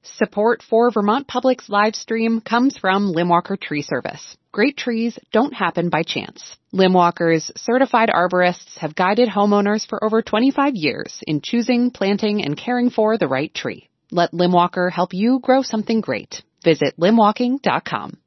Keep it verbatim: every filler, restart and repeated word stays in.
Support for Vermont Public's live stream comes from Limwalker Tree Service. Great trees don't happen by chance. Limwalker's certified arborists have guided homeowners for over twenty-five years in choosing, planting, and caring for the right tree. Let Limwalker help you grow something great. Visit limwalking dot com.